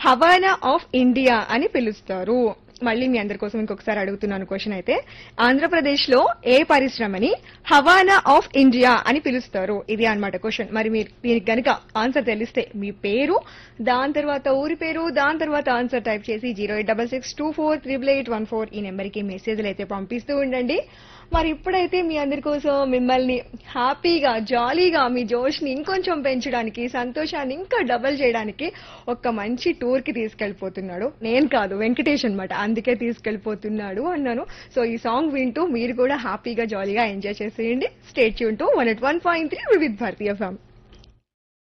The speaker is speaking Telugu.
హవానా ఆఫ్ ఇండియా అని పిలుస్తారు? మళ్ళీ మీ అందరి కోసం ఇంకొకసారి అడుగుతున్నాను క్వశ్చన్ అయితే, ఆంధ్రప్రదేశ్ లో ఏ పరిశ్రమని హవానా ఆఫ్ ఇండియా అని పిలుస్తారు? ఇది అన్నమాట క్వశ్చన్. మరి మీరు దీనికి గనుక ఆన్సర్ తెలిస్తే మీ పేరు, దాని తర్వాత ఊరి పేరు, దాని తర్వాత ఆన్సర్ టైప్ చేసి 08662438814 ఈ నెంబర్కి మెసేజ్లు అయితే పంపిస్తూ ఉండండి. మరి ఇప్పుడైతే మీ అందరి కోసం మిమ్మల్ని హ్యాపీగా జాలీగా మీ జోష్ ని ఇంకొంచెం పెంచడానికి, సంతోషాన్ని ఇంకా డబల్ చేయడానికి ఒక మంచి టూర్ కి తీసుకెళ్లిపోతున్నాడు. నేను కాదు, వెంకటేష్ అన్నమాట. అందుకే తీసుకెళ్లిపోతున్నాడు అన్నాను. సో ఈ సాంగ్ వింటూ మీరు కూడా హ్యాపీగా జాలీగా ఎంజాయ్ చేసేయండి. Stay tune to 101.3 Vividh Bharatiya FM.